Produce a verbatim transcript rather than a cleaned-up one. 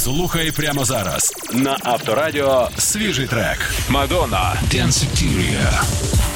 Слухай прямо зараз на Авторадіо свіжий трек. Мадонна, Danceteria.